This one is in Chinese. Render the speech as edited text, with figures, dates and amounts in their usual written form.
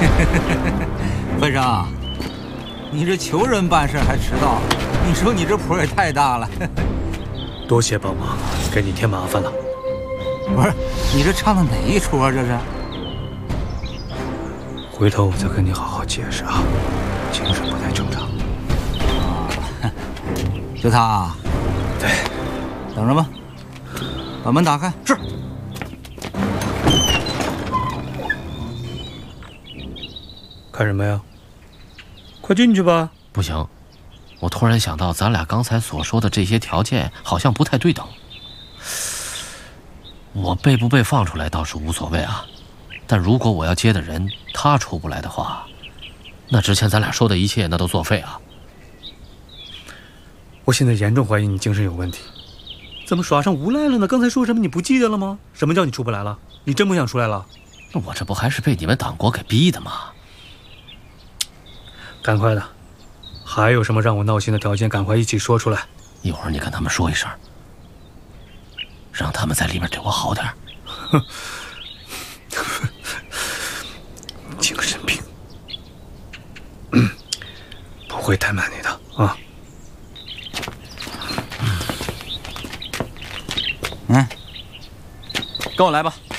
会长，你这求人办事还迟到，你说你这谱也太大了。 多谢帮忙，给你添麻烦了。 不是，你这唱的哪一出啊？这是？ 回头我再跟你好好解释啊，精神不太正常。 就他啊？ 对， 等着吧，把门打开。是。 看什么呀？快进去吧。 不行，我突然想到，咱俩刚才所说的这些条件好像不太对等。我被不被放出来倒是无所谓啊，但如果我要接的人他出不来的话，那之前咱俩说的一切那都作废啊。 我现在严重怀疑你精神有问题，怎么耍上无赖了呢？刚才说什么你不记得了吗？什么叫你出不来了？你真不想出来了？ 那我这不还是被你们党国给逼的吗？ 赶快的，还有什么让我闹心的条件，赶快一起说出来。 一会儿你跟他们说一声，让他们在里面对我好点。 精神病，不会怠慢你的啊。 跟我来吧。